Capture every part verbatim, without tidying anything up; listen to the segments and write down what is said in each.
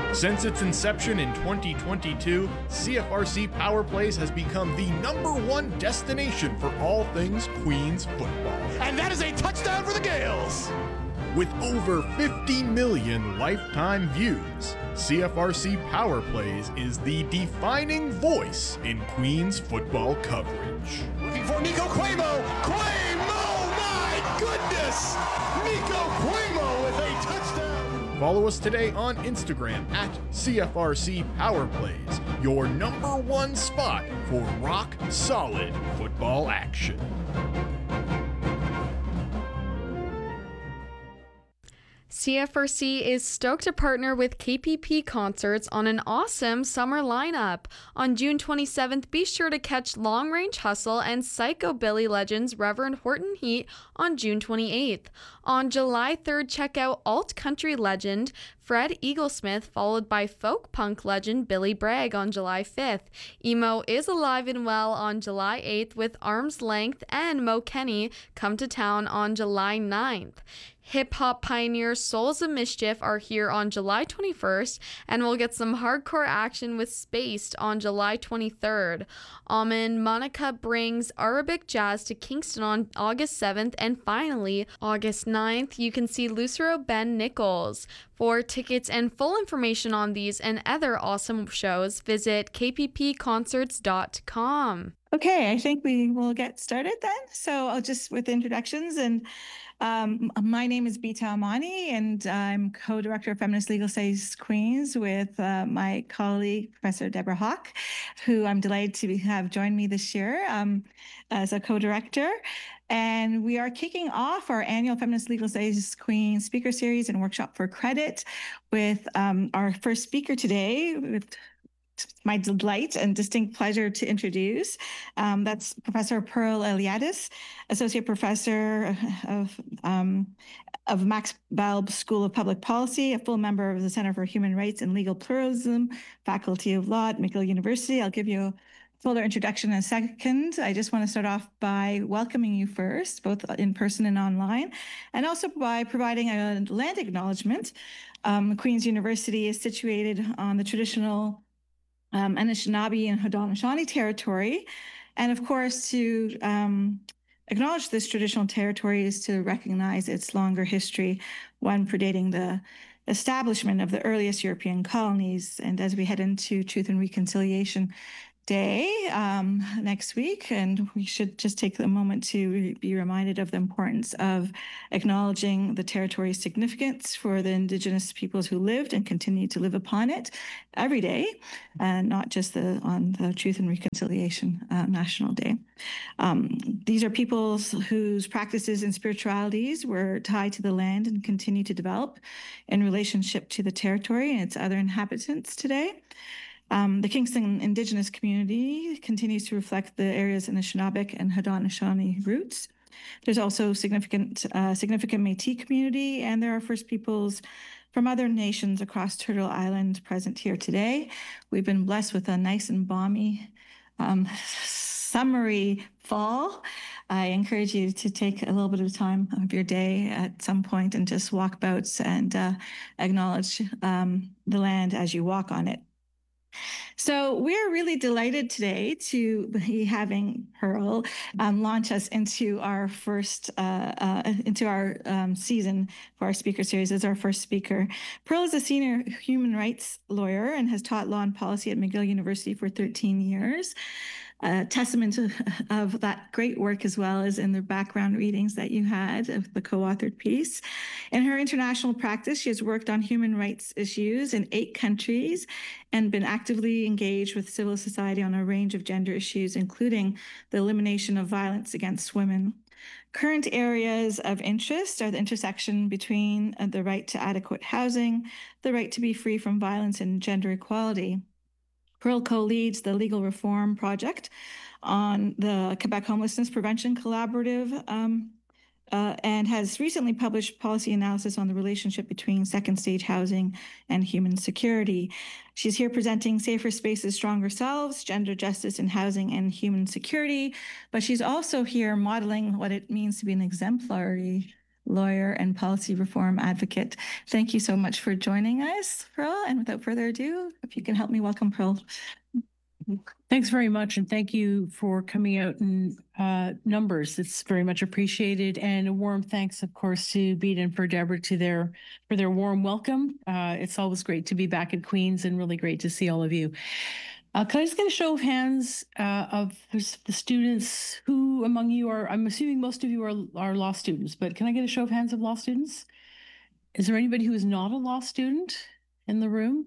Since its inception in twenty twenty-two, C F R C Power Plays has become the number one destination for all things Queens football. And that is a touchdown for the Gales! With over fifty million lifetime views, C F R C Power Plays is the defining voice in Queens football coverage. Looking for Nico Cuomo. Cuomo, my goodness! Nico Cuomo with a touchdown! Follow us today on Instagram at C F R C Power Plays, your number one spot for rock solid football action. C F R C is stoked to partner with K P P Concerts on an awesome summer lineup. On June twenty-seventh, be sure to catch Long Range Hustle and Psychobilly legends Reverend Horton Heat on June twenty-eighth. On July third, check out alt country legend Fred Eaglesmith, followed by folk punk legend Billy Bragg on July fifth. Emo is alive and well on July eighth with Arm's Length and Mo Kenny come to town on July ninth. Hip-hop pioneer Souls of Mischief are here on July twenty-first, and we'll get some hardcore action with Spaced on July twenty-third. Almond Monica brings Arabic jazz to Kingston on August seventh, and finally, August ninth, you can see Lucero Ben Nichols. For tickets and full information on these and other awesome shows, visit k p p concerts dot com. Okay, I think we will get started then. So I'll just with introductions and Um, my name is Bita Amani, and I'm co-director of Feminist Legal Studies Queens with uh, my colleague, Professor Deborah Hawk, who I'm delighted to have joined me this year um, as a co-director. And we are kicking off our annual Feminist Legal Studies Queens speaker series and workshop for credit with um, our first speaker today, with my delight and distinct pleasure to introduce. Um, that's Professor Pearl Eliadis, Associate Professor of, um, of Max Balb School of Public Policy, a full member of the Center for Human Rights and Legal Pluralism, Faculty of Law at McGill University. I'll give you a fuller introduction in a second. I just want to start off by welcoming you first, both in person and online, and also by providing a land acknowledgement. Um, Queen's University is situated on the traditional Um, Anishinaabe and Haudenosaunee territory. And of course, to um, acknowledge this traditional territory is to recognize its longer history, one predating the establishment of the earliest European colonies. And as we head into Truth and Reconciliation Day um, next week, and we should just take a moment to be reminded of the importance of acknowledging the territory's significance for the Indigenous peoples who lived and continue to live upon it every day, and not just the, on the Truth and Reconciliation uh, National Day. Um, these are peoples whose practices and spiritualities were tied to the land and continue to develop in relationship to the territory and its other inhabitants today. Um, the Kingston Indigenous community continues to reflect the area's Anishinaabeg and Haudenosaunee roots. There's also significant, uh, significant Métis community, and there are First Peoples from other nations across Turtle Island present here today. We've been blessed with a nice and balmy, um, summery fall. I encourage you to take a little bit of time of your day at some point and just walk about and uh, acknowledge um, the land as you walk on it. So we're really delighted today to be having Pearl um, launch us into our first, uh, uh, into our um, season for our speaker series as our first speaker. Pearl is a senior human rights lawyer and has taught law and policy at McGill University for thirteen years. A testament to, of that great work as well as in the background readings that you had of the co-authored piece. In her international practice, she has worked on human rights issues in eight countries and been actively engaged with civil society on a range of gender issues, including the elimination of violence against women. Current areas of interest are the intersection between the right to adequate housing, the right to be free from violence, and gender equality. Pearl co-leads the Legal Reform Project on the Quebec Homelessness Prevention Collaborative um, uh, and has recently published policy analysis on the relationship between second stage housing and human security. She's here presenting Safer Spaces, Stronger Selves, Gender Justice in Housing and Human Security, but she's also here modeling what it means to be an exemplary lawyer and policy reform advocate. Thank you so much for joining us, Pearl. And without further ado, if you can help me welcome Pearl. Thanks very much, and thank you for coming out in uh, numbers. It's very much appreciated, and a warm thanks, of course, to Beat and for Deborah to their for their warm welcome. Uh, it's always great to be back at Queen's, and really great to see all of you. Uh, can I just get a show of hands uh, of the students who among you are? I'm assuming most of you are are law students, but can I get a show of hands of law students? Is there anybody who is not a law student in the room?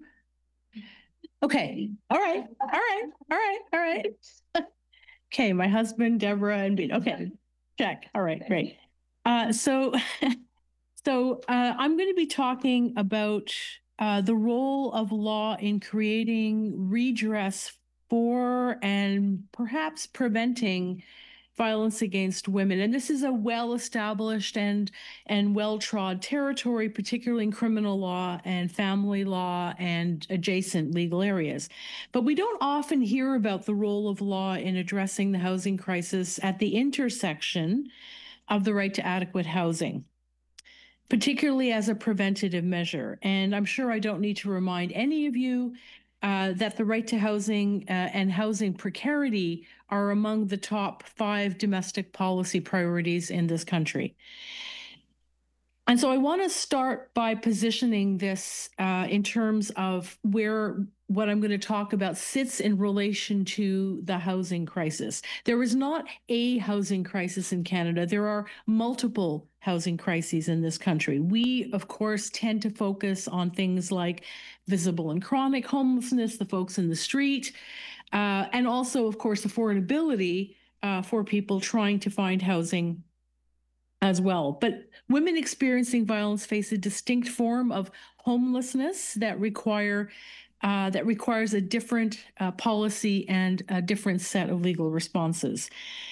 Okay. All right. All right. All right. All right. Okay. My husband, Deborah, and Beat. Okay. Check. All right. Great. Uh, so, so uh, I'm going to be talking about uh, the role of law in creating redress for and perhaps preventing violence against women. And this is a well-established and and well-trod territory, particularly in criminal law and family law and adjacent legal areas. But we don't often hear about the role of law in addressing the housing crisis at the intersection of the right to adequate housing, particularly as a preventative measure. And I'm sure I don't need to remind any of you Uh, that the right to housing uh, and housing precarity are among the top five domestic policy priorities in this country. And so I want to start by positioning this uh, in terms of where what I'm going to talk about sits in relation to the housing crisis. There is not a housing crisis in Canada. There are multiple housing crises in this country. We, of course, tend to focus on things like visible and chronic homelessness, the folks in the street, uh, and also, of course, affordability uh, for people trying to find housing as well. But women experiencing violence face a distinct form of homelessness that require uh, that requires a different uh, policy and a different set of legal responses.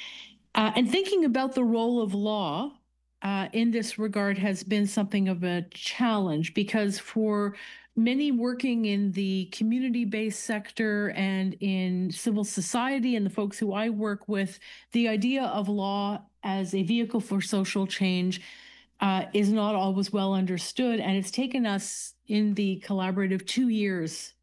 Uh, and thinking about the role of law uh, in this regard has been something of a challenge, because for many working in the community-based sector and in civil society and the folks who I work with, the idea of law as a vehicle for social change uh, is not always well understood. And it's taken us in the collaborative two years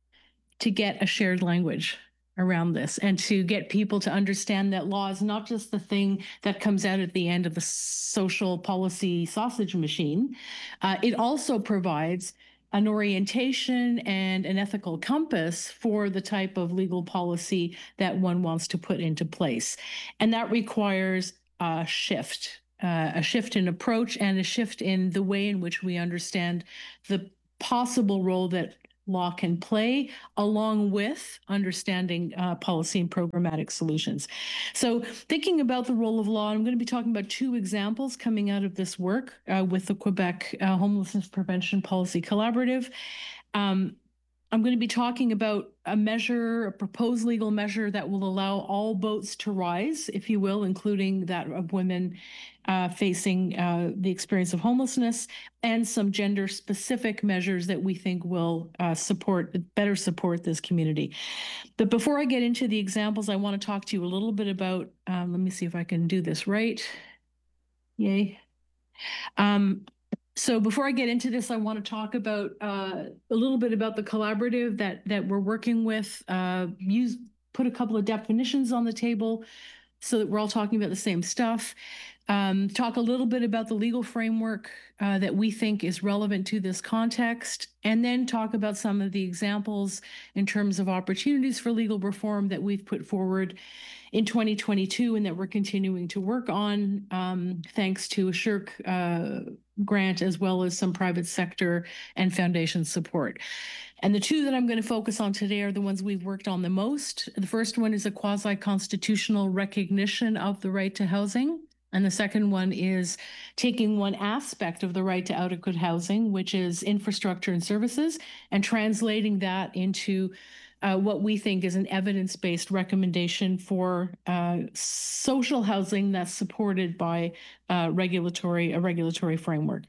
to get a shared language around this and to get people to understand that law is not just the thing that comes out at the end of the social policy sausage machine. Uh, it also provides an orientation and an ethical compass for the type of legal policy that one wants to put into place. And that requires a shift, uh, a shift in approach and a shift in the way in which we understand the possible role that law can play, along with understanding uh, policy and programmatic solutions. So thinking about the role of law, I'm going to be talking about two examples coming out of this work uh, with the Quebec uh, Homelessness Prevention Policy Collaborative. Um, I'm going to be talking about a measure, a proposed legal measure that will allow all boats to rise, if you will, including that of women uh, facing uh, the experience of homelessness, and some gender-specific measures that we think will uh, support, better support this community. But before I get into the examples, I want to talk to you a little bit about, um, let me see if I can do this right. Yay. Um, So before I get into this, I want to talk about uh, a little bit about the collaborative that that we're working with. Uh, use put a couple of definitions on the table so that we're all talking about the same stuff. Um, talk a little bit about the legal framework uh, that we think is relevant to this context, and then talk about some of the examples in terms of opportunities for legal reform that we've put forward in twenty twenty-two and that we're continuing to work on, um, thanks to a S S H R C uh, grant, as well as some private sector and foundation support. And the two that I'm going to focus on today are the ones we've worked on the most. The first one is a quasi-constitutional recognition of the right to housing. And the second one is taking one aspect of the right to adequate housing, which is infrastructure and services, and translating that into uh, what we think is an evidence-based recommendation for uh, social housing that's supported by uh, regulatory a regulatory framework.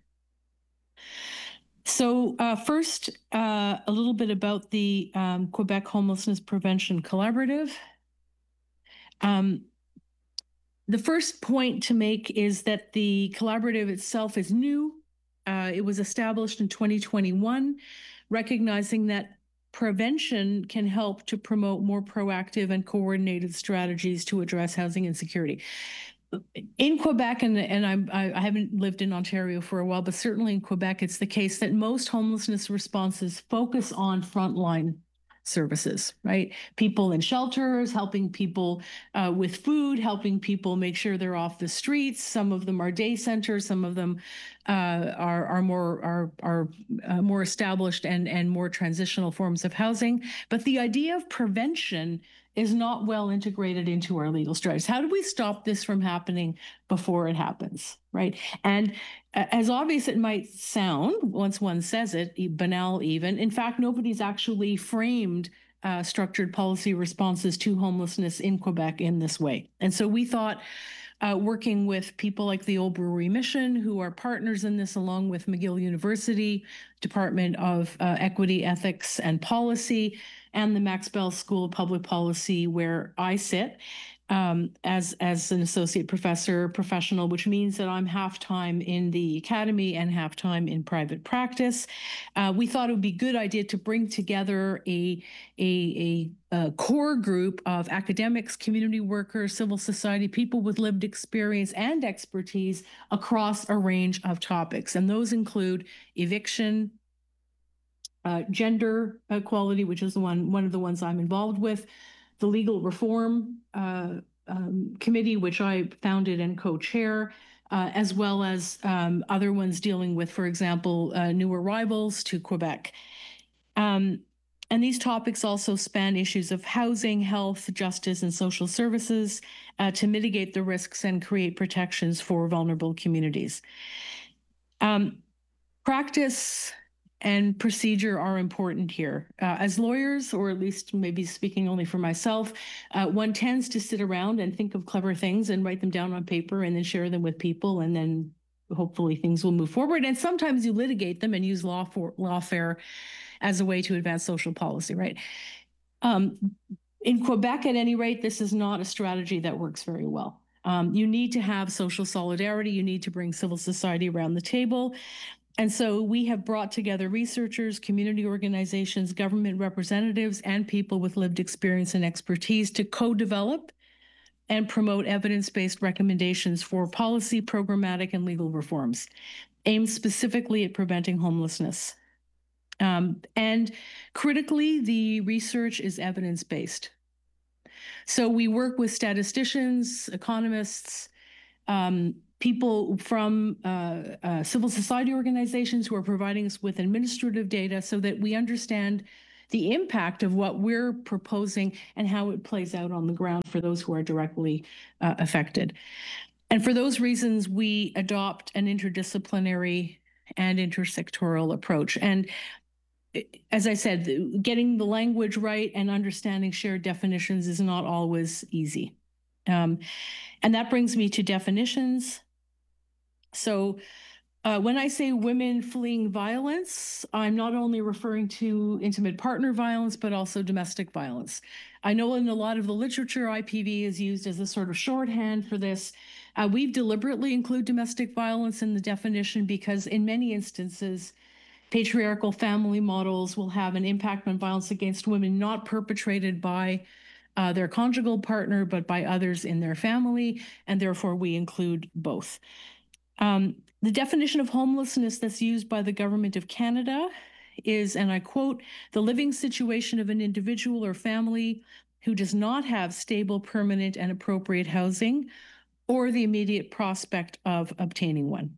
So uh, first, uh, a little bit about the um, Quebec Homelessness Prevention Collaborative. Um, the first point to make is that the collaborative itself is new. Uh, it was established in twenty twenty-one, recognizing that prevention can help to promote more proactive and coordinated strategies to address housing insecurity. In Quebec, and, and I'm, I, I haven't lived in Ontario for a while, but certainly in Quebec, it's the case that most homelessness responses focus on frontline services, right? People in shelters, helping people uh, with food, helping people make sure they're off the streets. Some of them are day centers, some of them uh, are are more are are uh, more established and and more transitional forms of housing. But the idea of prevention is not well integrated into our legal strategies. How do we stop this from happening before it happens, right? And uh, as obvious it might sound once one says it, banal even, in fact, nobody's actually framed uh, structured policy responses to homelessness in Quebec in this way. And so we thought, Uh, working with people like the Old Brewery Mission, who are partners in this, along with McGill University, Department of uh, Equity, Ethics, and Policy, and the Max Bell School of Public Policy, where I sit um, as, as an associate professor professional, which means that I'm half-time in the academy and half-time in private practice. Uh, we thought it would be a good idea to bring together a, a, a A core group of academics, community workers, civil society, people with lived experience and expertise across a range of topics. And those include eviction, uh, gender equality, which is the one, one of the ones I'm involved with, the legal reform uh, um, committee, which I founded and co-chair, uh, as well as um, other ones dealing with, for example, uh, new arrivals to Quebec. Um, And these topics also span issues of housing, health, justice, and social services uh, to mitigate the risks and create protections for vulnerable communities. Um, practice and procedure are important here. Uh, as lawyers, or at least maybe speaking only for myself, uh, one tends to sit around and think of clever things and write them down on paper and then share them with people, and then hopefully things will move forward. And sometimes you litigate them and use law for lawfare as a way to advance social policy, right? Um, in Quebec, at any rate, this is not a strategy that works very well. Um, you need to have social solidarity. You need to bring civil society around the table. And so we have brought together researchers, community organizations, government representatives, and people with lived experience and expertise to co-develop and promote evidence-based recommendations for policy, programmatic, and legal reforms aimed specifically at preventing homelessness. Um, and critically, the research is evidence-based. So we work with statisticians, economists, um, people from uh, uh, civil society organizations who are providing us with administrative data so that we understand the impact of what we're proposing and how it plays out on the ground for those who are directly uh, affected. And for those reasons, we adopt an interdisciplinary and intersectoral approach. And as I said, getting the language right and understanding shared definitions is not always easy. Um, and that brings me to definitions. So uh, when I say women fleeing violence, I'm not only referring to intimate partner violence, but also domestic violence. I know in a lot of the literature, I P V is used as a sort of shorthand for this. Uh, we've deliberately included domestic violence in the definition because in many instances, patriarchal family models will have an impact on violence against women not perpetrated by uh, their conjugal partner, but by others in their family, and therefore we include both. Um, the definition of homelessness that's used by the Government of Canada is, and I quote, the living situation of an individual or family who does not have stable, permanent, and appropriate housing or the immediate prospect of obtaining one.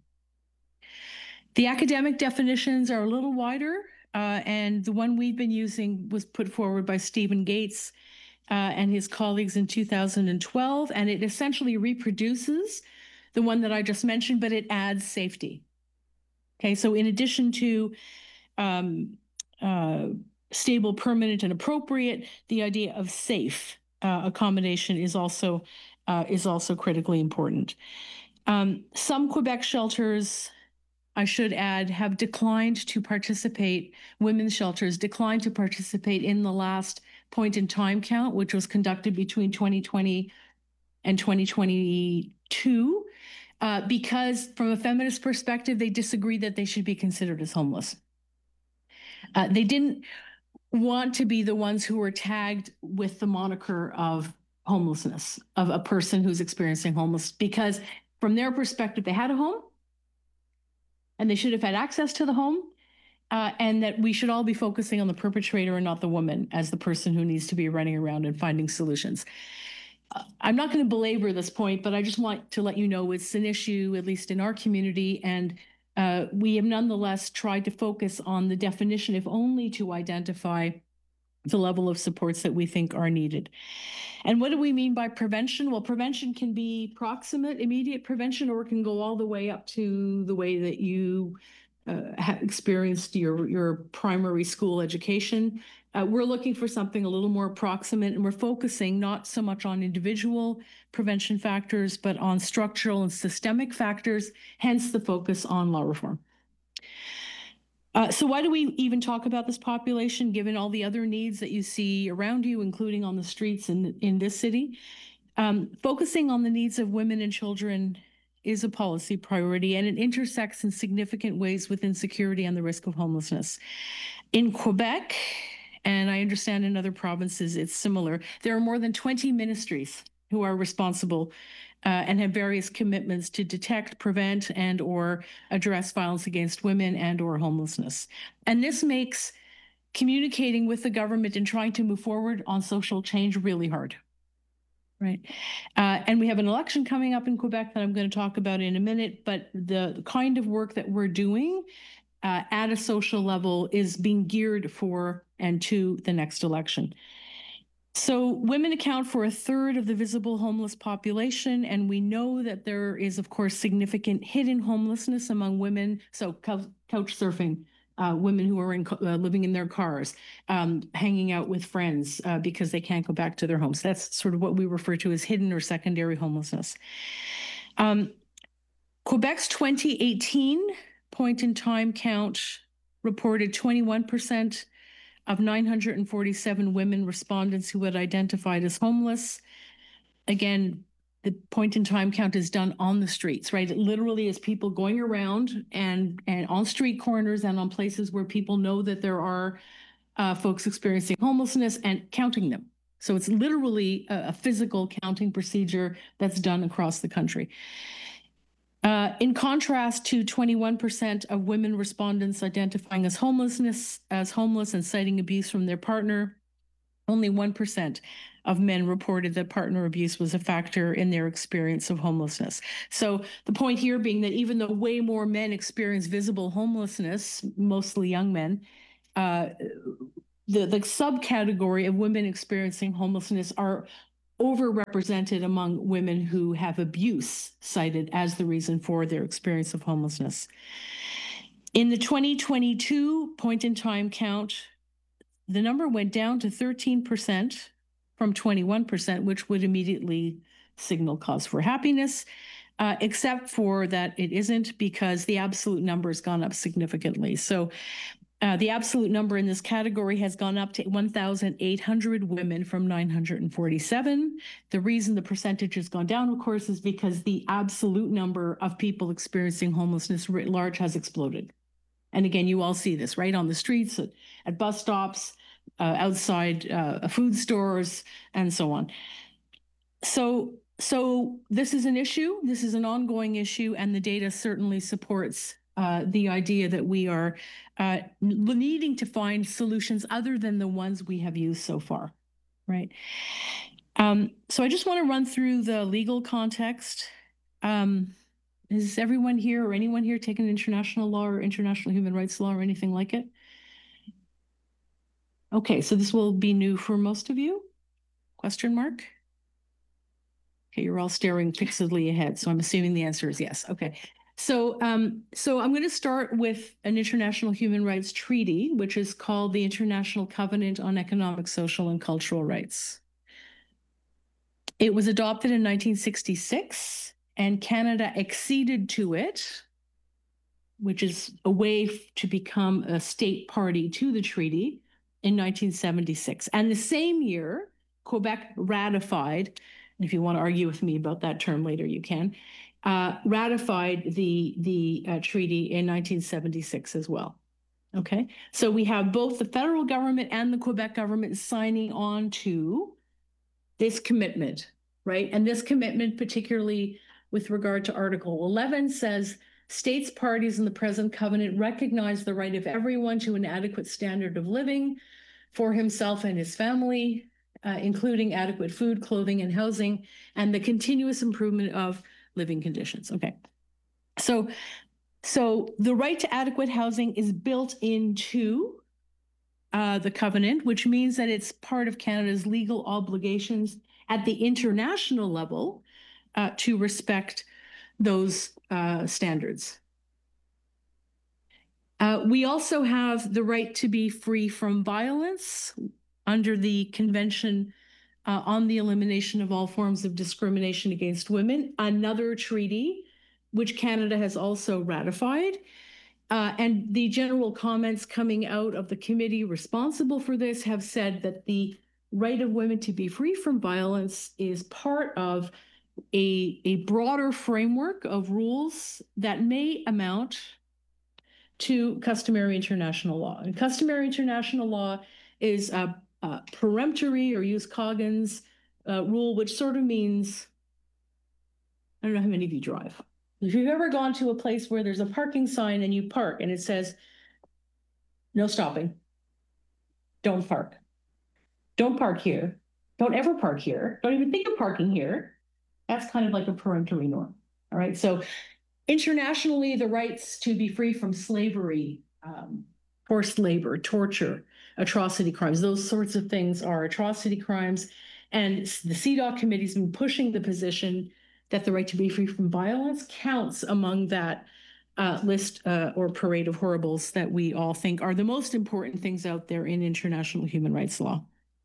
The academic definitions are a little wider, uh, and the one we've been using was put forward by Stephen Gates uh, and his colleagues in two thousand twelve, and it essentially reproduces the one that I just mentioned, but it adds safety. Okay, so in addition to um, uh, stable, permanent, and appropriate, the idea of safe uh, accommodation is also uh, is also critically important. Um, some Quebec shelters, I should add, have declined to participate, women's shelters declined to participate in the last point in time count, which was conducted between twenty twenty and twenty twenty-two, uh, because from a feminist perspective, they disagree that they should be considered as homeless. Uh, they didn't want to be the ones who were tagged with the moniker of homelessness, of a person who's experiencing homeless, because from their perspective, they had a home and they should have had access to the home, uh, and that we should all be focusing on the perpetrator and not the woman as the person who needs to be running around and finding solutions. Uh, I'm not going to belabor this point, but I just want to let you know it's an issue, at least in our community, and uh, we have nonetheless tried to focus on the definition, if only to identify the level of supports that we think are needed. And what do we mean by prevention? Well, prevention can be proximate, immediate prevention, or it can go all the way up to the way that you uh, have experienced your, your primary school education. Uh, we're looking for something a little more proximate, and we're focusing not so much on individual prevention factors, but on structural and systemic factors, hence the focus on law reform. Uh, so why do we even talk about this population, given all the other needs that you see around you, including on the streets in, in this city? Um, focusing on the needs of women and children is a policy priority, and it intersects in significant ways with insecurity and the risk of homelessness. In Quebec, and I understand in other provinces it's similar, there are more than twenty ministries who are responsible Uh, and have various commitments to detect, prevent, and or address violence against women and or homelessness. And this makes communicating with the government and trying to move forward on social change really hard, right? Uh, and we have an election coming up in Quebec that I'm going to talk about in a minute, but the, the kind of work that we're doing uh, at a social level is being geared for and to the next election. So women account for a third of the visible homeless population, and we know that there is, of course, significant hidden homelessness among women. So couch surfing, uh, women who are in, uh, living in their cars, um, hanging out with friends uh, because they can't go back to their homes. That's sort of what we refer to as hidden or secondary homelessness. Um, Quebec's twenty eighteen point-in-time count reported twenty-one percent of nine hundred forty-seven women respondents who had identified as homeless. Again, the point in time count is done on the streets, right? It literally is people going around and, and on street corners and on places where people know that there are uh, folks experiencing homelessness and counting them. So it's literally a, a physical counting procedure that's done across the country. Uh, in contrast to twenty-one percent of women respondents identifying as homelessness, as homeless and citing abuse from their partner, only one percent of men reported that partner abuse was a factor in their experience of homelessness. So the point here being that even though way more men experience visible homelessness, mostly young men, uh, the, the subcategory of women experiencing homelessness are overrepresented among women who have abuse cited as the reason for their experience of homelessness. In the twenty twenty-two point-in-time count, the number went down to thirteen percent from twenty-one percent, which would immediately signal cause for happiness, uh, except for that it isn't, because the absolute number has gone up significantly. So Uh, the absolute number in this category has gone up to one thousand eight hundred women from nine hundred forty-seven. The reason the percentage has gone down, of course, is because the absolute number of people experiencing homelessness writ large has exploded. And again, you all see this, right? On the streets, at, at bus stops, uh, outside uh, food stores, and so on. So, so this is an issue. This is an ongoing issue, and the data certainly supports Uh, the idea that we are uh, needing to find solutions other than the ones we have used so far, right? Um, so I just want to run through the legal context. Um, is everyone here or anyone here taken international law or international human rights law or anything like it? Okay, so this will be new for most of you? Question mark? Okay, you're all staring fixedly ahead, so I'm assuming the answer is yes. Okay. So, um, so I'm going to start with an international human rights treaty, which is called the International Covenant on Economic, Social, and Cultural Rights. It was adopted in nineteen sixty-six, and Canada acceded to it, which is a way to become a state party to the treaty, in nineteen seventy-six. And the same year, Quebec ratified and if you want to argue with me about that term later, you can, uh, ratified the, the uh, treaty in nineteen seventy-six as well. Okay, so we have both the federal government and the Quebec government signing on to this commitment, right? And this commitment, particularly with regard to Article eleven, says states parties in the present covenant recognize the right of everyone to an adequate standard of living for himself and his family, uh, including adequate food, clothing, and housing, and the continuous improvement of living conditions. Okay, so so the right to adequate housing is built into uh, the covenant, which means that it's part of Canada's legal obligations at the international level uh, to respect those uh, standards. Uh, we also have the right to be free from violence under the Convention uh, on the Elimination of All Forms of Discrimination Against Women, another treaty which Canada has also ratified. Uh, and the general comments coming out of the committee responsible for this have said that the right of women to be free from violence is part of a, a broader framework of rules that may amount to customary international law. And customary international law is a, a peremptory or jus cogens uh, rule, which sort of means, I don't know how many of you drive. If you've ever gone to a place where there's a parking sign and you park and it says, no stopping, don't park, don't park here, don't ever park here, don't even think of parking here, that's kind of like a peremptory norm. All right, so internationally, the rights to be free from slavery, um, forced labor, torture, atrocity crimes, those sorts of things are atrocity crimes. And the C DOC committee has been pushing the position that the right to be free from violence counts among that uh, list uh, or parade of horribles that we all think are the most important things out there in international human rights law.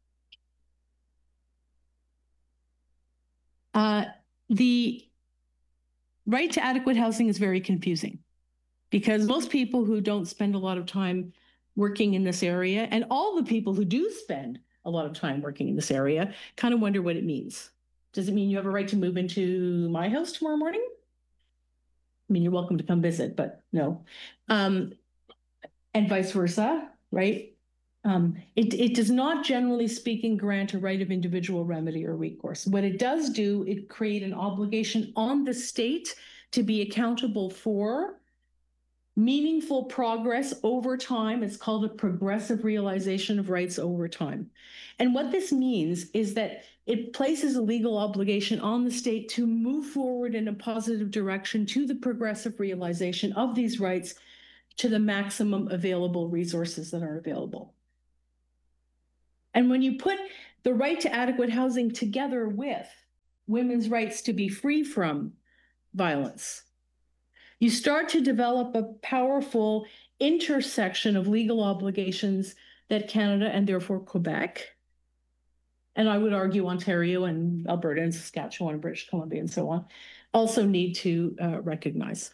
Uh, the right to adequate housing is very confusing because most people who don't spend a lot of time working in this area, and all the people who do spend a lot of time working in this area, kind of wonder what it means. Does it mean you have a right to move into my house tomorrow morning? I mean, you're welcome to come visit, but no. Um, and vice versa, right? Um, it, it does not, generally speaking, grant a right of individual remedy or recourse. What it does do, it create an obligation on the state to be accountable for meaningful progress over time. It's called a progressive realization of rights over time. And what this means is that it places a legal obligation on the state to move forward in a positive direction to the progressive realization of these rights to the maximum available resources that are available. And when you put the right to adequate housing together with women's rights to be free from violence, you start to develop a powerful intersection of legal obligations that Canada and therefore Quebec, and I would argue Ontario and Alberta and Saskatchewan and British Columbia and so on, also need to uh, recognize.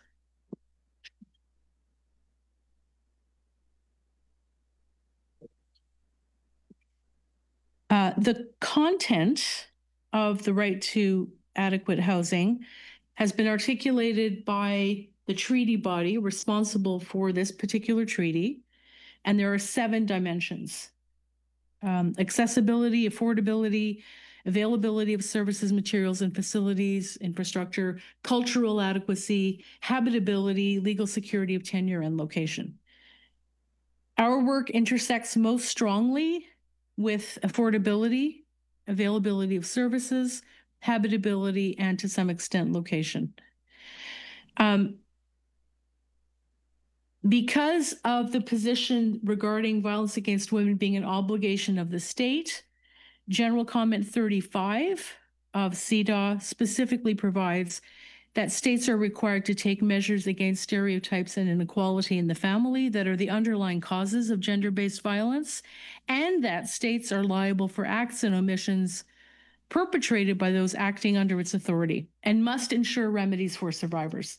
Uh, the content of the right to adequate housing has been articulated by the treaty body responsible for this particular treaty, and there are seven dimensions. Um, accessibility, affordability, availability of services, materials, and facilities, infrastructure, cultural adequacy, habitability, legal security of tenure, and location. Our work intersects most strongly with affordability, availability of services, habitability, and to some extent location. Um, because of the position regarding violence against women being an obligation of the state, General Comment thirty-five of C D A W specifically provides that states are required to take measures against stereotypes and inequality in the family that are the underlying causes of gender-based violence, and that states are liable for acts and omissions perpetrated by those acting under its authority and must ensure remedies for survivors.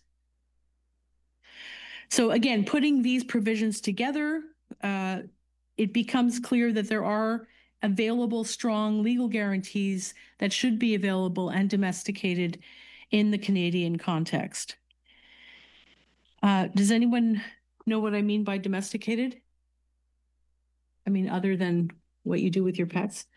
So again, putting these provisions together, uh, it becomes clear that there are available, strong legal guarantees that should be available and domesticated in the Canadian context. Uh, does anyone know what I mean by domesticated? I mean, other than what you do with your pets?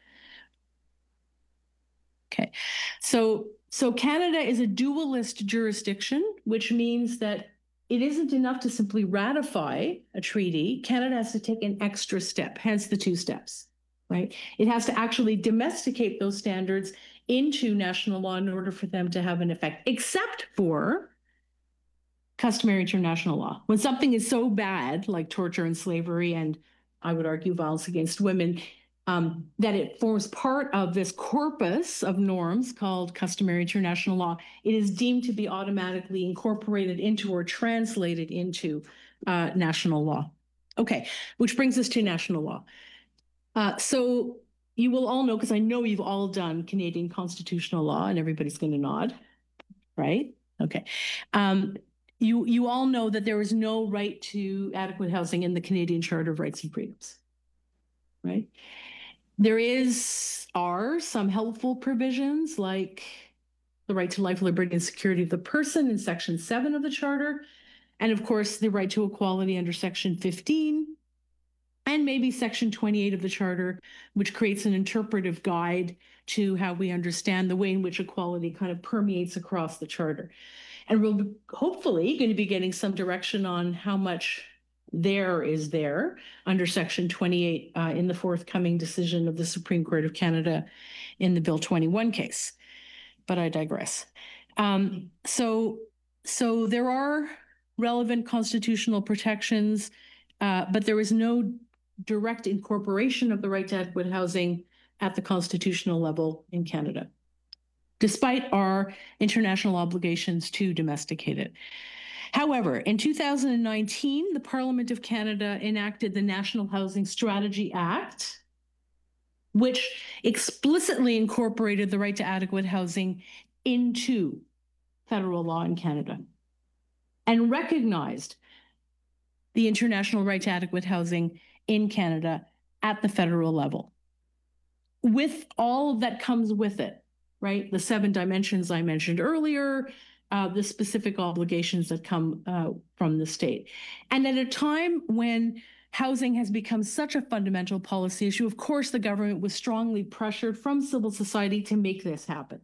Okay, so so Canada is a dualist jurisdiction, which means that it isn't enough to simply ratify a treaty. Canada has to take an extra step, hence the two steps, right? It has to actually domesticate those standards into national law in order for them to have an effect, except for customary international law. When something is so bad, like torture and slavery, and I would argue violence against women, um, that it forms part of this corpus of norms called customary international law, it is deemed to be automatically incorporated into or translated into uh, national law. Okay, which brings us to national law. Uh, so you will all know, because I know you've all done Canadian constitutional law, and everybody's going to nod, right? Okay. Um, You, you all know that there is no right to adequate housing in the Canadian Charter of Rights and Freedoms, right? There is, are some helpful provisions like the right to life, liberty, and security of the person in Section seven of the Charter, and of course, the right to equality under Section fifteen, and maybe Section twenty-eight of the Charter, which creates an interpretive guide to how we understand the way in which equality kind of permeates across the Charter. And we're hopefully going to be getting some direction on how much there is there under Section twenty-eight uh, in the forthcoming decision of the Supreme Court of Canada in the Bill twenty-one case. But I digress. Um, so, so there are relevant constitutional protections, uh, but there is no direct incorporation of the right to adequate housing at the constitutional level in Canada, despite our international obligations to domesticate it. However, in two thousand nineteen, the Parliament of Canada enacted the National Housing Strategy Act, which explicitly incorporated the right to adequate housing into federal law in Canada and recognized the international right to adequate housing in Canada at the federal level, with all that comes with it. Right? The seven dimensions I mentioned earlier, uh, the specific obligations that come uh, from the state. And at a time when housing has become such a fundamental policy issue, of course, the government was strongly pressured from civil society to make this happen.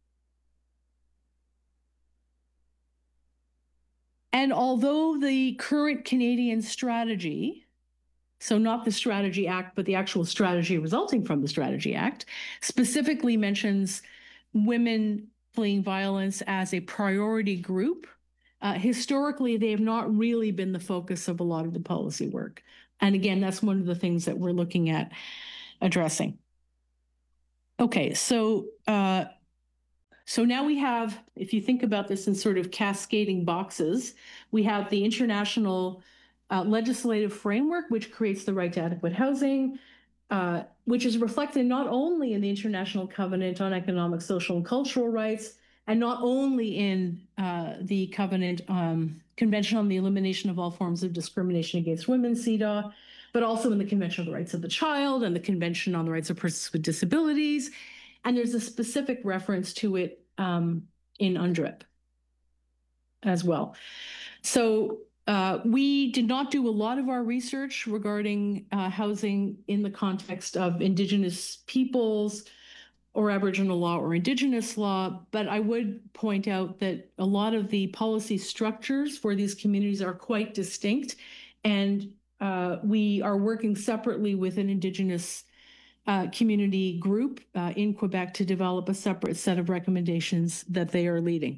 And although the current Canadian strategy, so not the Strategy Act, but the actual strategy resulting from the Strategy Act, specifically mentions women fleeing violence as a priority group, uh, historically, they have not really been the focus of a lot of the policy work. And again, that's one of the things that we're looking at addressing. Okay, so uh, so now we have, if you think about this in sort of cascading boxes, we have the international uh, legislative framework, which creates the right to adequate housing, Uh, which is reflected not only in the International Covenant on Economic, Social, and Cultural Rights, and not only in uh, the Covenant um, Convention on the Elimination of All Forms of Discrimination Against Women, C E D A, but also in the Convention on the Rights of the Child and the Convention on the Rights of Persons with Disabilities. And there's a specific reference to it um, in UNDRIP as well. So Uh, we did not do a lot of our research regarding uh, housing in the context of Indigenous peoples or Aboriginal law or Indigenous law, but I would point out that a lot of the policy structures for these communities are quite distinct, and uh, we are working separately with an Indigenous uh, community group uh, in Quebec to develop a separate set of recommendations that they are leading.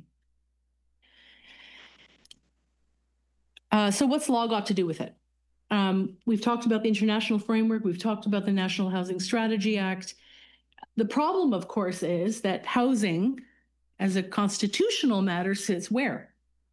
Uh, so what's law got to do with it? Um, we've talked about the international framework. We've talked about the National Housing Strategy Act. The problem, of course, is that housing as a constitutional matter sits where?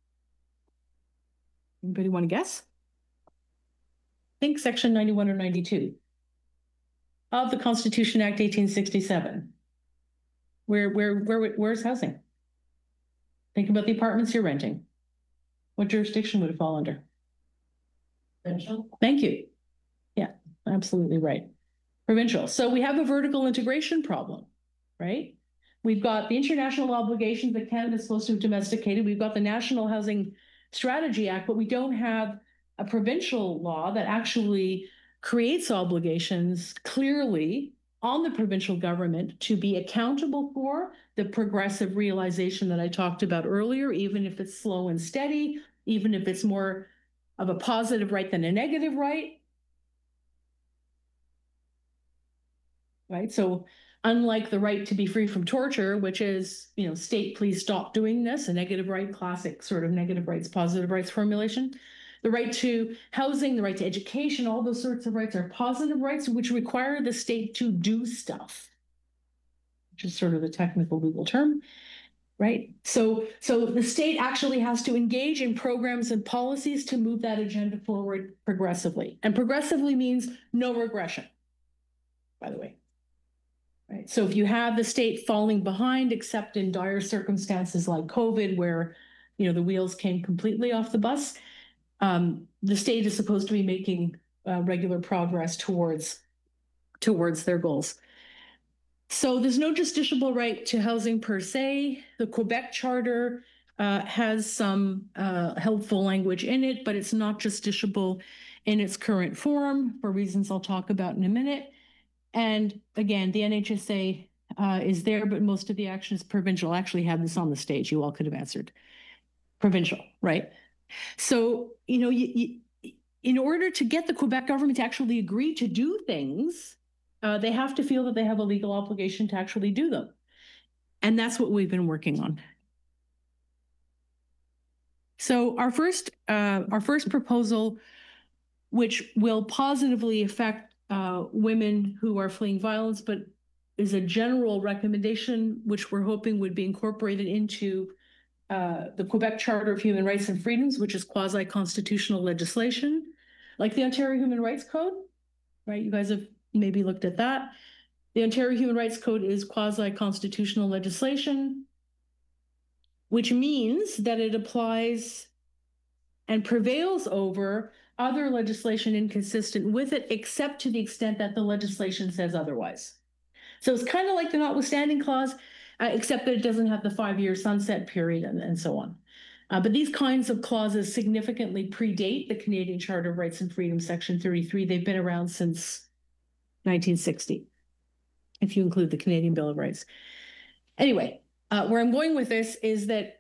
Anybody want to guess? Think Section ninety-one or ninety-two of the Constitution Act eighteen sixty-seven. Where, where, where, where's housing? Think about the apartments you're renting. What jurisdiction would it fall under? Residential. Thank you. Yeah, absolutely right. Provincial. So we have a vertical integration problem, right? We've got the international obligations that Canada is supposed to have domesticated. We've got the National Housing Strategy Act, but we don't have a provincial law that actually creates obligations clearly on the provincial government to be accountable for the progressive realization that I talked about earlier, even if it's slow and steady, even if it's more of a positive right than a negative right. Right? So unlike the right to be free from torture, which is, you know, state, please stop doing this, a negative right, classic sort of negative rights, positive rights formulation. The right to housing, the right to education, all those sorts of rights are positive rights, which require the state to do stuff, which is sort of the technical legal term, right? So, so the state actually has to engage in programs and policies to move that agenda forward progressively. And progressively means no regression, by the way. Right. So if you have the state falling behind, except in dire circumstances like COVID, where, you know, the wheels came completely off the bus, um, the state is supposed to be making uh, regular progress towards towards their goals. So there's no justiciable right to housing per se. The Quebec Charter uh, has some uh, helpful language in it, but it's not justiciable in its current form for reasons I'll talk about in a minute. And again, the N H S A uh, is there, but most of the action is provincial. I actually have this on the stage. You all could have answered. Provincial, right? So, you know, you, you, in order to get the Quebec government to actually agree to do things, uh, they have to feel that they have a legal obligation to actually do them. And that's what we've been working on. So our first, uh, our first proposal, which will positively affect Uh, women who are fleeing violence, but is a general recommendation, which we're hoping would be incorporated into uh, the Quebec Charter of Human Rights and Freedoms, which is quasi-constitutional legislation, like the Ontario Human Rights Code, right? You guys have maybe looked at that. The Ontario Human Rights Code is quasi-constitutional legislation, which means that it applies and prevails over other legislation inconsistent with it, except to the extent that the legislation says otherwise. So it's kind of like the notwithstanding clause, uh, except that it doesn't have the five-year sunset period and, and so on. Uh, but these kinds of clauses significantly predate the Canadian Charter of Rights and Freedoms, Section thirty-three. They've been around since nineteen sixty, if you include the Canadian Bill of Rights. Anyway, uh, where I'm going with this is that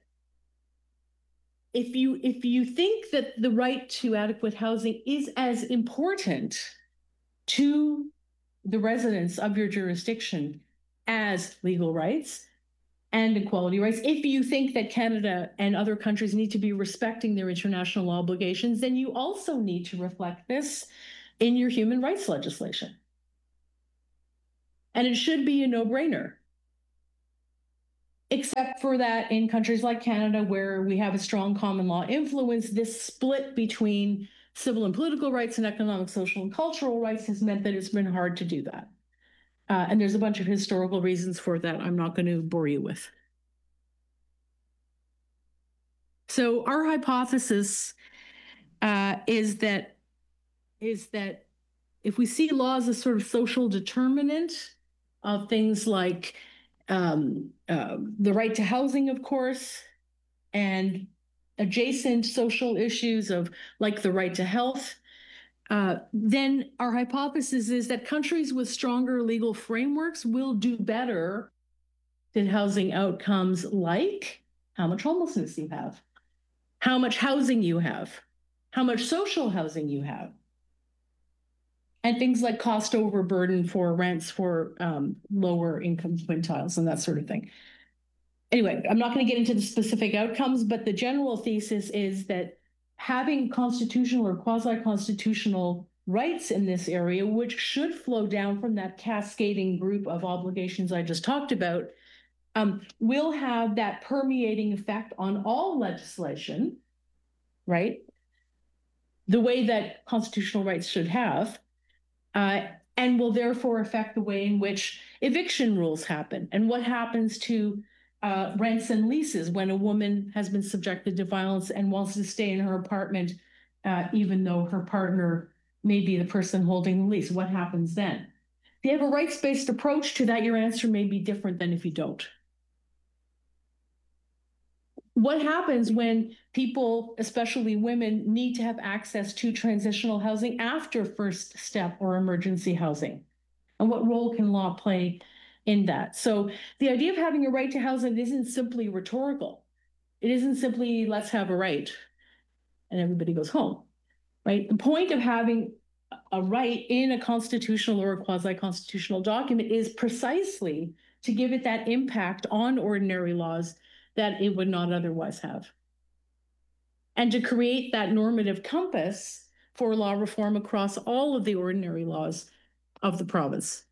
If you if you think that the right to adequate housing is as important to the residents of your jurisdiction as legal rights and equality rights, if you think that Canada and other countries need to be respecting their international obligations, then you also need to reflect this in your human rights legislation. And it should be a no-brainer. Except for that in countries like Canada, where we have a strong common law influence, this split between civil and political rights and economic, social, and cultural rights has meant that it's been hard to do that. Uh, and there's a bunch of historical reasons for that I'm not going to bore you with. So our hypothesis uh, is that is that if we see law as a sort of social determinant of things like Um, uh, the right to housing, of course, and adjacent social issues of like the right to health, uh, then our hypothesis is that countries with stronger legal frameworks will do better than housing outcomes like how much homelessness you have, how much housing you have, how much social housing you have, and things like cost overburden for rents for um, lower income quintiles and that sort of thing. Anyway, I'm not going to get into the specific outcomes, but the general thesis is that having constitutional or quasi-constitutional rights in this area, which should flow down from that cascading group of obligations I just talked about, um, will have that permeating effect on all legislation, right? The way that constitutional rights should have. Uh, and will therefore affect the way in which eviction rules happen and what happens to uh, rents and leases when a woman has been subjected to violence and wants to stay in her apartment, uh, even though her partner may be the person holding the lease. What happens then? If you have a rights-based approach to that, your answer may be different than if you don't. What happens when people, especially women, need to have access to transitional housing after first step or emergency housing? And what role can law play in that? So the idea of having a right to housing isn't simply rhetorical. It isn't simply, let's have a right and everybody goes home, right? The point of having a right in a constitutional or a quasi-constitutional document is precisely to give it that impact on ordinary laws that it would not otherwise have. And to create that normative compass for law reform across all of the ordinary laws of the province.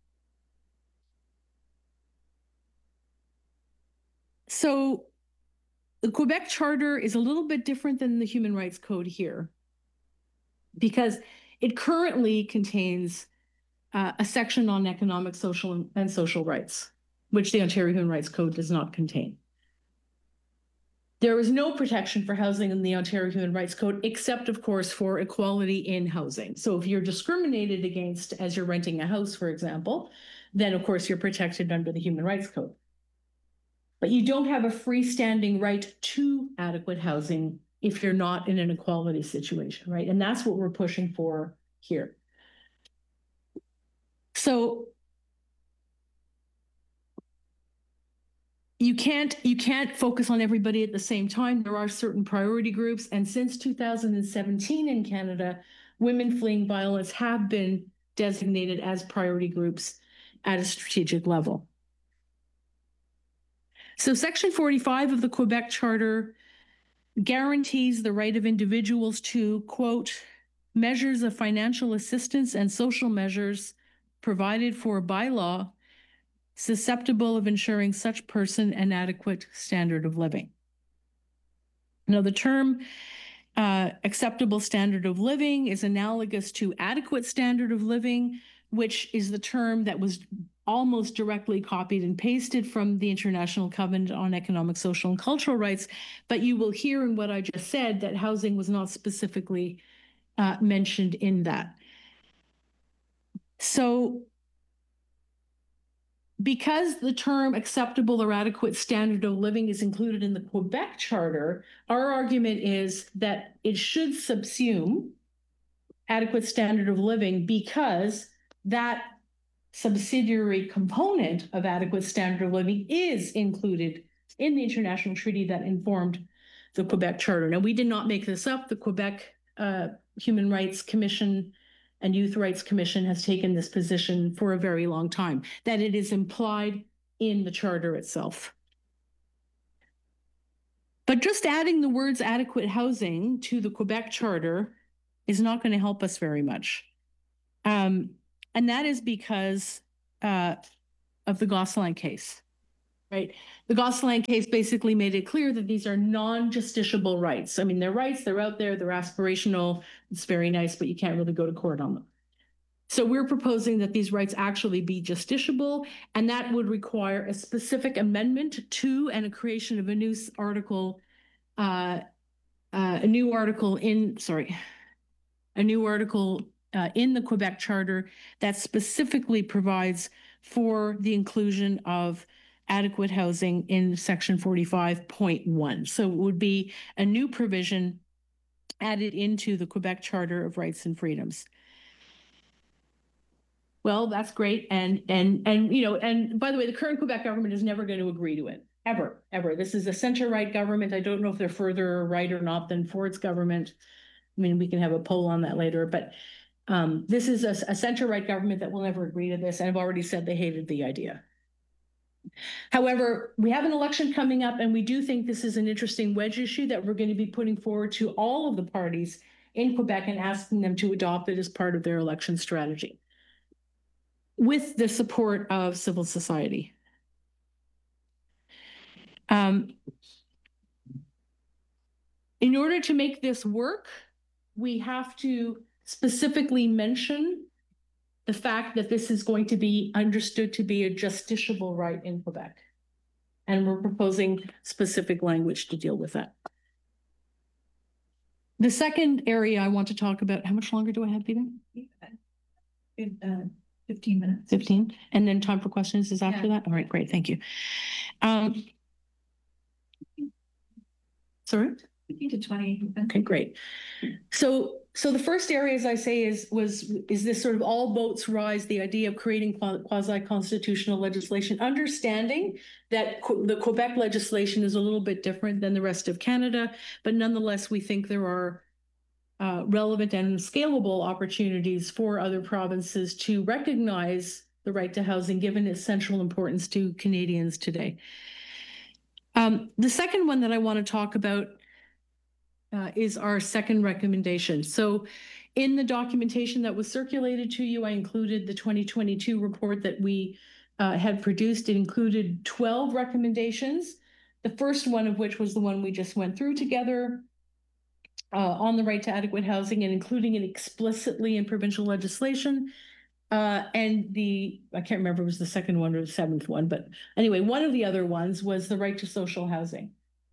So the Quebec Charter is a little bit different than the Human Rights Code here, because it currently contains uh, a section on economic, social, and social rights, which the Ontario Human Rights Code does not contain. There is no protection for housing in the Ontario Human Rights Code, except, of course, for equality in housing. So if you're discriminated against as you're renting a house, for example, then, of course, you're protected under the Human Rights Code. But you don't have a freestanding right to adequate housing if you're not in an equality situation, right? And that's what we're pushing for here. So you can't you can't focus on everybody at the same time. There are certain priority groups, and since two thousand seventeen in Canada, women fleeing violence have been designated as priority groups at a strategic level. So Section forty-five of the Quebec Charter guarantees the right of individuals to, quote, measures of financial assistance and social measures provided for by law susceptible of ensuring such person an adequate standard of living. Now, the term uh, acceptable standard of living is analogous to adequate standard of living, which is the term that was almost directly copied and pasted from the International Covenant on Economic, Social, and Cultural Rights. But you will hear in what I just said that housing was not specifically uh, mentioned in that. So because the term acceptable or adequate standard of living is included in the Quebec Charter, our argument is that it should subsume adequate standard of living, because that subsidiary component of adequate standard of living is included in the international treaty that informed the Quebec Charter. Now, we did not make this up. The Quebec uh, Human Rights Commission and Youth Rights Commission has taken this position for a very long time, that it is implied in the Charter itself. But just adding the words adequate housing to the Quebec Charter is not going to help us very much. Um, and that is because uh, of the Gosselin case, right? The Gosselin case basically made it clear that these are non-justiciable rights. I mean, they're rights, they're out there, they're aspirational, it's very nice, but you can't really go to court on them. So we're proposing that these rights actually be justiciable, and that would require a specific amendment to and a creation of a new article, uh, uh, a new article in, sorry, a new article uh, in the Quebec Charter that specifically provides for the inclusion of adequate housing in Section forty-five point one. So it would be a new provision added into the Quebec Charter of Rights and Freedoms. Well, that's great. And, and, and, you know, and by the way, the current Quebec government is never going to agree to it, ever, ever. This is a center-right government. I don't know if they're further right or not than Ford's government. I mean, we can have a poll on that later, but um, this is a, a center-right government that will never agree to this. And I've already said they hated the idea. However, we have an election coming up, and we do think this is an interesting wedge issue that we're going to be putting forward to all of the parties in Quebec and asking them to adopt it as part of their election strategy, with the support of civil society. Um, in order to make this work, we have to specifically mention the fact that this is going to be understood to be a justiciable right in Quebec. And we're proposing specific language to deal with that. The second area I want to talk about, how much longer do I have, Peter? It, uh, fifteen minutes. fifteen, and then time for questions is after Yeah. that? All right, great, thank you. Um, sorry? fifteen to twenty. Okay, great. So, so the first area, as I say, is was is this sort of all boats rise, the idea of creating quasi-constitutional legislation, understanding that qu- the Quebec legislation is a little bit different than the rest of Canada, but nonetheless, we think there are uh, relevant and scalable opportunities for other provinces to recognize the right to housing, given its central importance to Canadians today. Um, the second one that I want to talk about Uh, is our second recommendation. So in the documentation that was circulated to you, I included the twenty twenty-two report that we uh, had produced. It included twelve recommendations, the first one of which was the one we just went through together uh, on the right to adequate housing and including it explicitly in provincial legislation. Uh, and the, I can't remember if it was the second one or the seventh one, but anyway, one of the other ones was the right to social housing.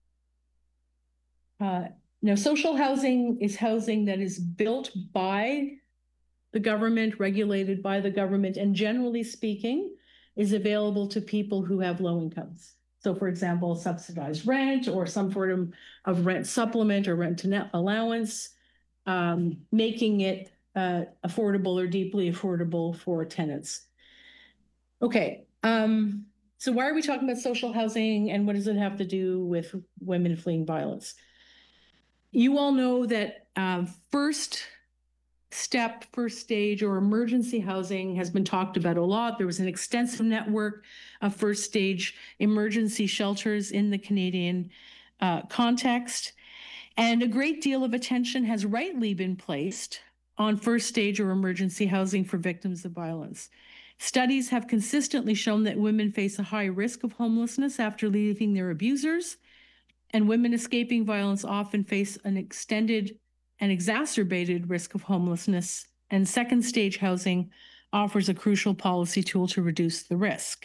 Uh, Now, social housing is housing that is built by the government, regulated by the government, and generally speaking, is available to people who have low incomes. So, for example, subsidized rent or some sort of, of rent supplement or rent to net allowance, um, making it uh, affordable or deeply affordable for tenants. Okay, um, so why are we talking about social housing and what does it have to do with women fleeing violence? You all know that uh, first step, first stage, or emergency housing has been talked about a lot. There was an extensive network of first stage emergency shelters in the Canadian uh, context. And a great deal of attention has rightly been placed on first stage or emergency housing for victims of violence. Studies have consistently shown that women face a high risk of homelessness after leaving their abusers. And women escaping violence often face an extended and exacerbated risk of homelessness, and second stage housing offers a crucial policy tool to reduce the risk.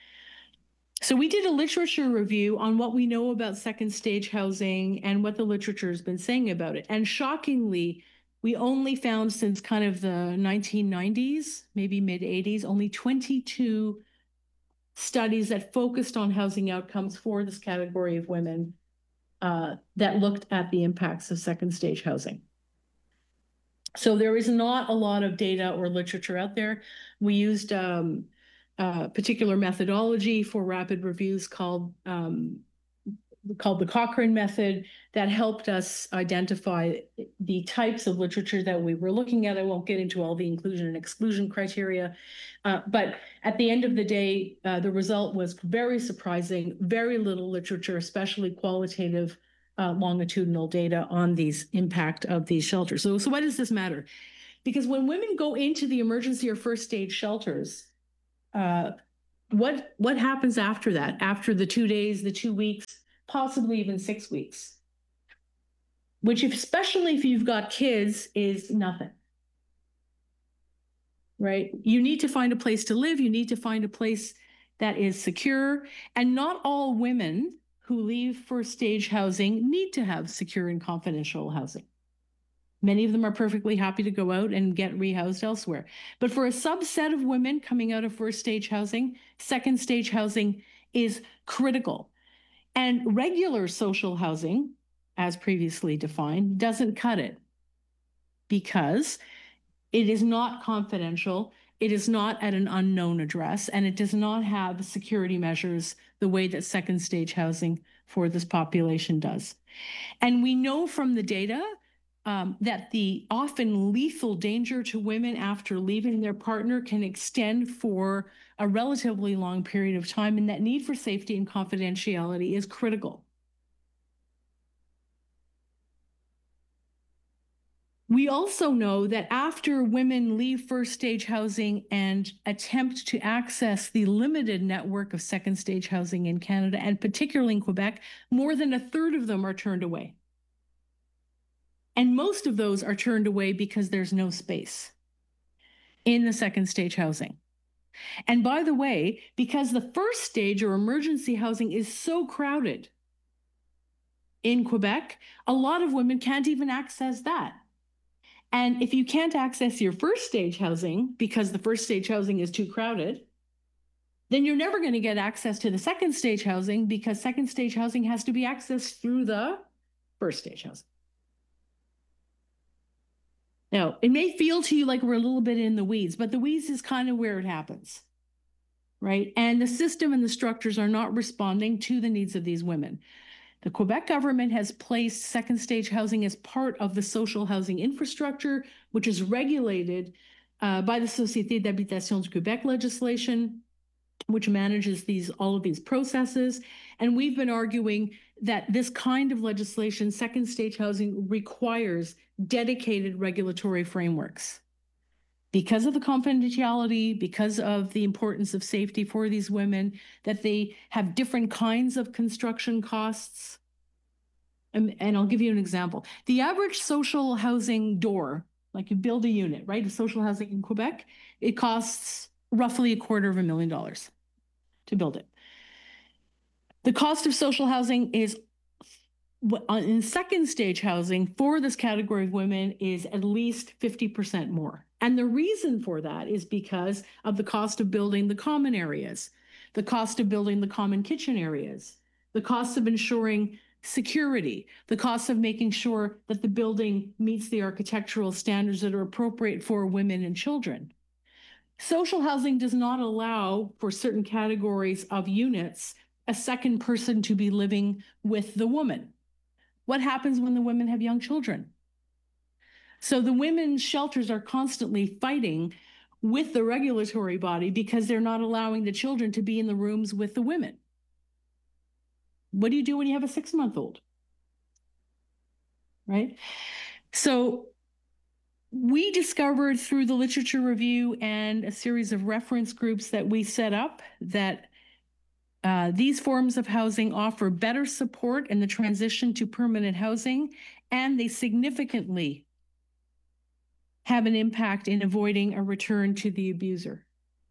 So we did a literature review on what we know about second stage housing and what the literature has been saying about it. And shockingly, we only found since kind of the nineteen nineties, maybe mid eighties, only twenty-two studies that focused on housing outcomes for this category of women Uh, that looked at the impacts of second stage housing. So there is not a lot of data or literature out there. We used um, a particular methodology for rapid reviews called um, called the Cochrane method that helped us identify the types of literature that we were looking at. I won't get into all the inclusion and exclusion criteria, uh, but at the end of the day, uh, the result was very surprising, very little literature, especially qualitative uh, longitudinal data on these impact of these shelters. So, so why does this matter? Because when women go into the emergency or first stage shelters, uh, what, what happens after that, after the two days, the two weeks, possibly even six weeks, which if, especially if you've got kids, is nothing, right? You need to find a place to live. You need to find a place that is secure. And not all women who leave first stage housing need to have secure and confidential housing. Many of them are perfectly happy to go out and get rehoused elsewhere. But for a subset of women coming out of first stage housing, second stage housing is critical. And regular social housing, as previously defined, doesn't cut it because it is not confidential, it is not at an unknown address, and it does not have security measures the way that second stage housing for this population does. And we know from the data um, that the often lethal danger to women after leaving their partner can extend for a relatively long period of time, and that need for safety and confidentiality is critical. We also know that after women leave first stage housing and attempt to access the limited network of second stage housing in Canada, and particularly in Quebec, more than a third of them are turned away. And most of those are turned away because there's no space in the second stage housing. And by the way, because the first stage or emergency housing is so crowded in Quebec, a lot of women can't even access that. And if you can't access your first stage housing because the first stage housing is too crowded, then you're never going to get access to the second stage housing because second stage housing has to be accessed through the first stage housing. Now, it may feel to you like we're a little bit in the weeds, but the weeds is kind of where it happens, right? And the system and the structures are not responding to the needs of these women. The Quebec government has placed second stage housing as part of the social housing infrastructure, which is regulated uh, by the Société d'Habitation du Québec legislation, which manages these all of these processes. And we've been arguing that this kind of legislation, second stage housing, requires dedicated regulatory frameworks. Because of the confidentiality, because of the importance of safety for these women, that they have different kinds of construction costs. And, and I'll give you an example. The average social housing door, like you build a unit, right, of social housing in Quebec, it costs roughly a quarter of a million dollars to build it. The cost of social housing is in second stage housing for this category of women is at least fifty percent more. And the reason for that is because of the cost of building the common areas, the cost of building the common kitchen areas, the cost of ensuring security, the cost of making sure that the building meets the architectural standards that are appropriate for women and children. Social housing does not allow for certain categories of units a second person to be living with the woman. What happens when the women have young children? So the women's shelters are constantly fighting with the regulatory body because they're not allowing the children to be in the rooms with the women. What do you do when you have a six-month-old? Right? So we discovered through the literature review and a series of reference groups that we set up that uh, these forms of housing offer better support in the transition to permanent housing, and they significantly have an impact in avoiding a return to the abuser.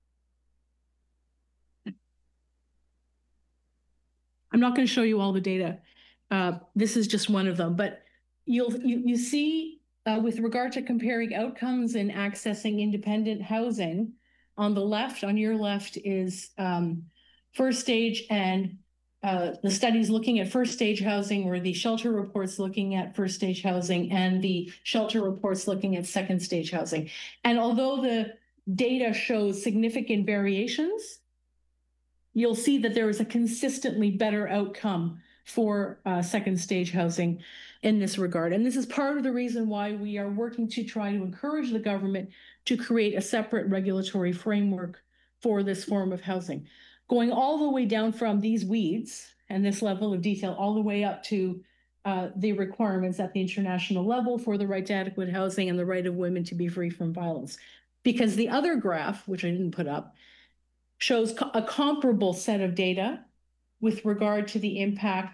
I'm not going to show you all the data. Uh, this is just one of them, but you'll you, you see uh, with regard to comparing outcomes and accessing independent housing, on the left, on your left is um, first stage and uh, the studies looking at first stage housing, or the shelter reports looking at first stage housing, and the shelter reports looking at second stage housing. And although the data shows significant variations, you'll see that there is a consistently better outcome for uh, second stage housing in this regard. And this is part of the reason why we are working to try to encourage the government to create a separate regulatory framework for this form of housing, going all the way down from these weeds and this level of detail all the way up to uh, the requirements at the international level for the right to adequate housing and the right of women to be free from violence. Because the other graph, which I didn't put up, shows a comparable set of data with regard to the impact